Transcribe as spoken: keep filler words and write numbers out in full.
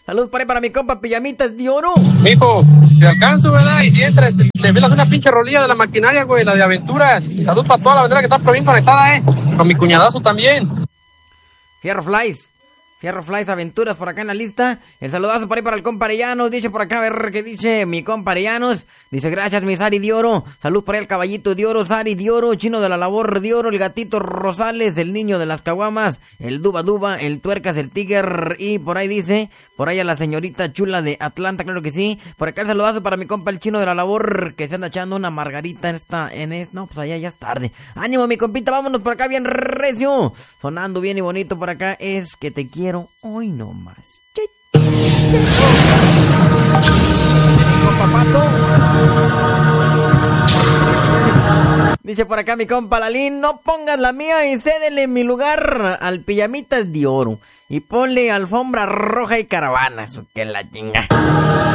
Saludos por ahí para mi compa Pijamitas de Oro. Mijo, te alcanzo, ¿verdad? Y si entras, te, te velas una pinche rolilla de la maquinaria, güey, la de aventuras. Saludos para toda la bandera que está por bien conectada, eh. Con mi cuñadazo también. Fierro Flies. Fierro Flies Aventuras por acá en la lista. El saludazo por ahí para el compa Arellanos. Dice por acá, a ver qué dice mi compa Arellanos. Dice, gracias mi Sari de Oro. Salud por ahí al caballito de Oro, Sari de Oro, Chino de la Labor de Oro, el gatito Rosales, el niño de las caguamas, el Duba Duba, el Tuercas, el Tiger. Y por ahí dice, por ahí a la señorita chula de Atlanta, claro que sí. Por acá el saludazo para mi compa el Chino de la Labor, que se anda echando una margarita en esta, en esta, no, pues allá ya es tarde. Ánimo mi compita, vámonos por acá bien recio. Sonando bien y bonito por acá, es que te quiero hoy no más. Compa Pato. Dice por acá mi compa Lalín, no pongas la mía y cédele mi lugar al Pijamitas de Oro. Y ponle alfombra roja y caravanas, que la chinga.